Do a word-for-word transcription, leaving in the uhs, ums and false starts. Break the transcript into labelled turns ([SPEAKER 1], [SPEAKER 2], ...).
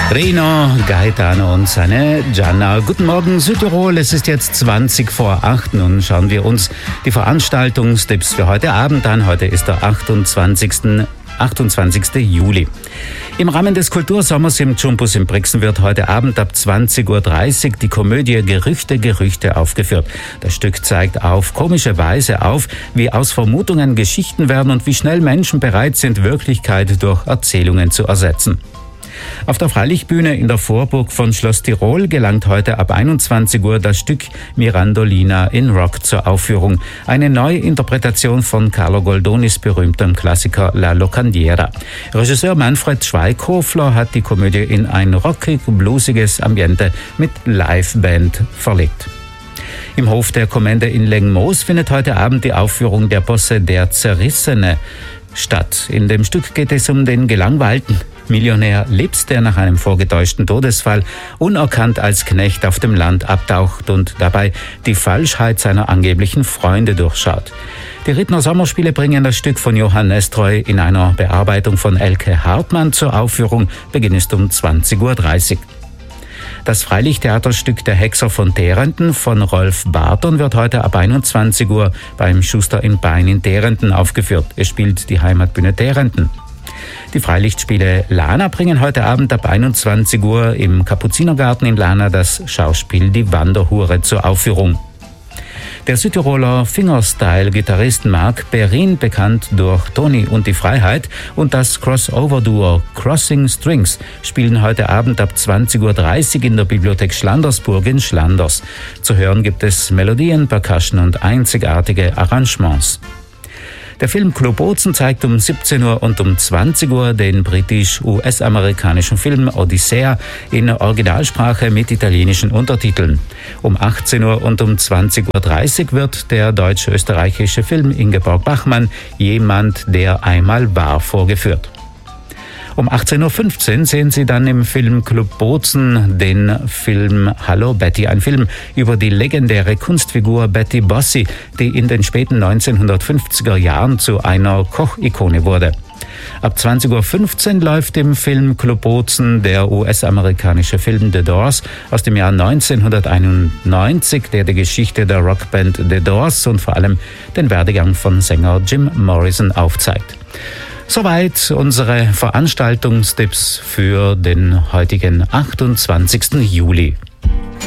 [SPEAKER 1] Rino Gaetano und seine Gianna. Guten Morgen Südtirol, es ist jetzt zwanzig vor acht. Nun schauen wir uns die Veranstaltungstipps für heute Abend an. Heute ist der achtundzwanzigste Juli. Im Rahmen des Kultursommers im Jumbus in Brixen wird heute Abend ab zwanzig Uhr dreißig die Komödie Gerüchte, Gerüchte aufgeführt. Das Stück zeigt auf komische Weise auf, wie aus Vermutungen Geschichten werden und wie schnell Menschen bereit sind, Wirklichkeit durch Erzählungen zu ersetzen. Auf der Freilichtbühne in der Vorburg von Schloss Tirol gelangt heute ab einundzwanzig Uhr das Stück Mirandolina in Rock zur Aufführung. Eine Neuinterpretation von Carlo Goldonis berühmtem Klassiker La Locandiera. Regisseur Manfred Schweighofer hat die Komödie in ein rockig-bluesiges Ambiente mit Liveband verlegt. Im Hof der Kommende in Lengmoos findet heute Abend die Aufführung der Posse der Zerrissene statt. In dem Stück geht es um den gelangweilten Millionär Lips, der nach einem vorgetäuschten Todesfall unerkannt als Knecht auf dem Land abtaucht und dabei die Falschheit seiner angeblichen Freunde durchschaut. Die Rittner Sommerspiele bringen das Stück von Johann Nestroy in einer Bearbeitung von Elke Hartmann zur Aufführung. Beginn ist um zwanzig Uhr dreißig. Das Freilichttheaterstück Der Hexer von Terenten von Rolf Barton wird heute ab einundzwanzig Uhr beim Schuster in Bein in Terenten aufgeführt. Es spielt die Heimatbühne Terenten. Die Freilichtspiele Lana bringen heute Abend ab einundzwanzig Uhr im Kapuzinergarten in Lana das Schauspiel Die Wanderhure zur Aufführung. Der Südtiroler Fingerstyle-Gitarrist Marc Perrin, bekannt durch Toni und die Freiheit, und das Crossover-Duo Crossing Strings spielen heute Abend ab zwanzig Uhr dreißig in der Bibliothek Schlandersburg in Schlanders. Zu hören gibt es Melodien, Percussion und einzigartige Arrangements. Der Film Club Bozen zeigt um siebzehn Uhr und um zwanzig Uhr den britisch-U S-amerikanischen Film Odyssea in Originalsprache mit italienischen Untertiteln. Um achtzehn Uhr und um zwanzig Uhr dreißig wird der deutsch-österreichische Film Ingeborg Bachmann Jemand, der einmal war vorgeführt. Um achtzehn Uhr fünfzehn sehen Sie dann im Film Club Bozen den Film Hallo Betty, ein Film über die legendäre Kunstfigur Betty Bossi, die in den späten neunzehnhundertfünfziger Jahren zu einer Kochikone wurde. Ab zwanzig Uhr fünfzehn läuft im Film Club Bozen der U S-amerikanische Film The Doors aus dem Jahr neunzehnhunderteinundneunzig, der die Geschichte der Rockband The Doors und vor allem den Werdegang von Sänger Jim Morrison aufzeigt. Soweit unsere Veranstaltungstipps für den heutigen achtundzwanzigsten Juli.